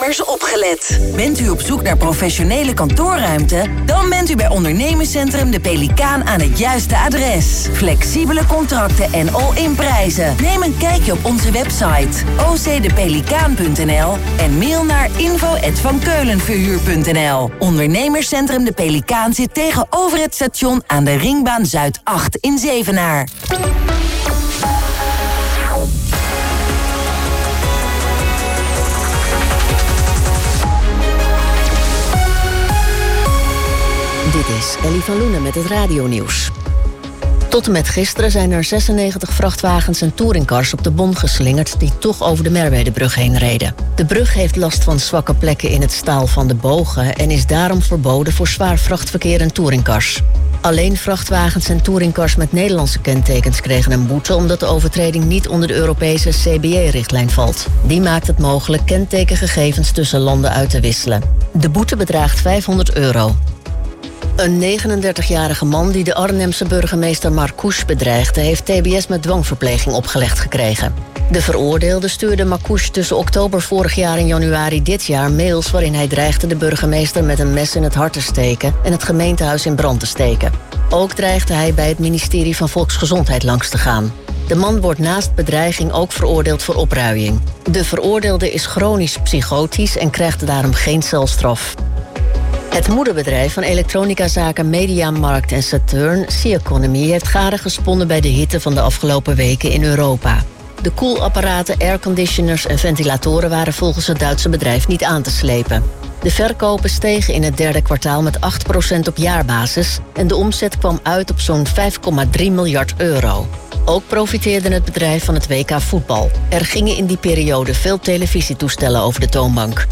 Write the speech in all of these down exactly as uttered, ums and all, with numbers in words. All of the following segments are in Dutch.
ondernemers opgelet. Bent u op zoek naar professionele kantoorruimte? Dan bent u bij Ondernemerscentrum De Pelikaan aan het juiste adres. Flexibele contracten en all-in prijzen. Neem een kijkje op onze website o c de pelikaan punt n l en mail naar info at van keulenverhuur punt n l. Ondernemerscentrum De Pelikaan zit tegenover het station aan de Ringbaan Zuid acht in Zevenaar. Dit is Ellie van Loenen met het radionieuws. Tot en met gisteren zijn er zesennegentig vrachtwagens en touringcars op de Bon geslingerd die toch over de Merwedebrug heen reden. De brug heeft last van zwakke plekken in het staal van de bogen en is daarom verboden voor zwaar vrachtverkeer en touringcars. Alleen vrachtwagens en touringcars met Nederlandse kentekens kregen een boete omdat de overtreding niet onder de Europese C B E-richtlijn valt. Die maakt het mogelijk kentekengegevens tussen landen uit te wisselen. De boete bedraagt vijfhonderd euro. Een negenendertigjarige man die de Arnhemse burgemeester Marcouch bedreigde, heeft T B S met dwangverpleging opgelegd gekregen. De veroordeelde stuurde Marcouch tussen oktober vorig jaar en januari dit jaar mails waarin hij dreigde de burgemeester met een mes in het hart te steken en het gemeentehuis in brand te steken. Ook dreigde hij bij het ministerie van Volksgezondheid langs te gaan. De man wordt naast bedreiging ook veroordeeld voor opruiing. De veroordeelde is chronisch psychotisch en krijgt daarom geen celstraf. Het moederbedrijf van elektronicazaken Mediamarkt en Saturn, C-Economy, heeft garen gesponnen bij de hitte van de afgelopen weken in Europa. De koelapparaten, airconditioners en ventilatoren waren volgens het Duitse bedrijf niet aan te slepen. De verkopen stegen in het derde kwartaal met acht procent op jaarbasis en de omzet kwam uit op zo'n vijf komma drie miljard euro. Ook profiteerde het bedrijf van het W K voetbal. Er gingen in die periode veel televisietoestellen over de toonbank.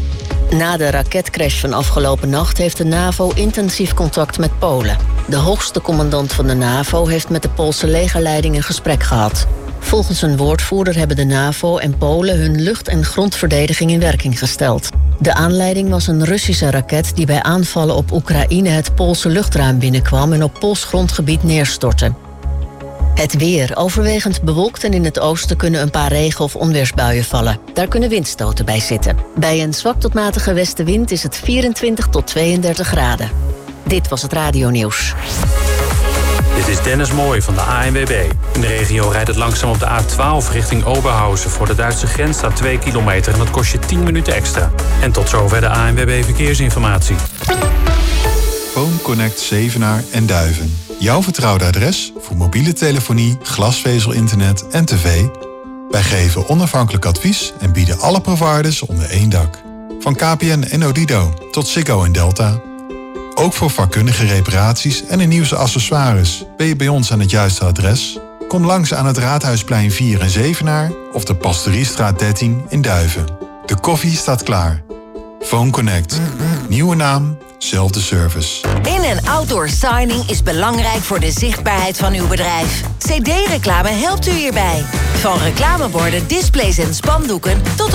Na de raketcrash van afgelopen nacht heeft de NAVO intensief contact met Polen. De hoogste commandant van de NAVO heeft met de Poolse legerleiding een gesprek gehad. Volgens een woordvoerder hebben de NAVO en Polen hun lucht- en grondverdediging in werking gesteld. De aanleiding was een Russische raket die bij aanvallen op Oekraïne het Poolse luchtruim binnenkwam en op Pools grondgebied neerstortte. Het weer overwegend bewolkt en in het oosten kunnen een paar regen- of onweersbuien vallen. Daar kunnen windstoten bij zitten. Bij een zwak tot matige westenwind is het vierentwintig tot tweeëndertig graden. Dit was het radionieuws. Dit is Dennis Mooij van de A N W B. In de regio rijdt het langzaam op de A twaalf richting Oberhausen. Voor de Duitse grens staat twee kilometer en dat kost je tien minuten extra. En tot zover de A N W B Verkeersinformatie. Phone Connect Zevenaar en Duiven. Jouw vertrouwde adres voor mobiele telefonie, glasvezel-internet en tv. Wij geven onafhankelijk advies en bieden alle providers onder één dak. Van K P N en Odido tot Ziggo en Delta. Ook voor vakkundige reparaties en de nieuwste accessoires ben je bij ons aan het juiste adres. Kom langs aan het Raadhuisplein vier in Zevenaar of de Pastoriestraat dertien in Duiven. De koffie staat klaar. Phone Connect. Nieuwe naam, zelfde service. In- en outdoor signing is belangrijk voor de zichtbaarheid van uw bedrijf. C D-reclame helpt u hierbij. Van reclameborden, displays en spandoeken tot